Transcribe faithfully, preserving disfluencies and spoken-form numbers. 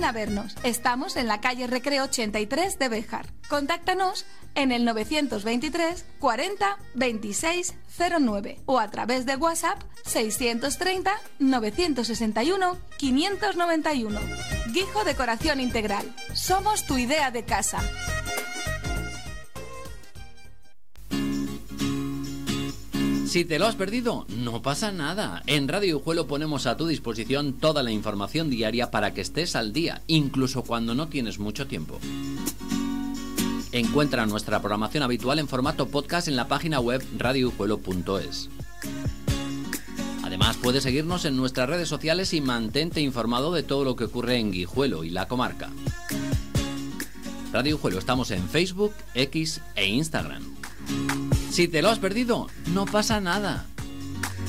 A vernos. Estamos en la calle Recreo ochenta y tres de Béjar. Contáctanos en el novecientos veintitrés cuarenta veintiséis cero nueve o a través de WhatsApp seiscientos treinta novecientos sesenta y uno quinientos noventa y uno. Guijo Decoración Integral. Somos tu idea de casa. Si te lo has perdido, no pasa nada. En Radio Guijuelo ponemos a tu disposición toda la información diaria para que estés al día, incluso cuando no tienes mucho tiempo. Encuentra nuestra programación habitual en formato podcast en la página web radio guijuelo punto es. Además, puedes seguirnos en nuestras redes sociales y mantente informado de todo lo que ocurre en Guijuelo y la comarca. Radio Guijuelo estamos en Facebook, X e Instagram. Si te lo has perdido, no pasa nada.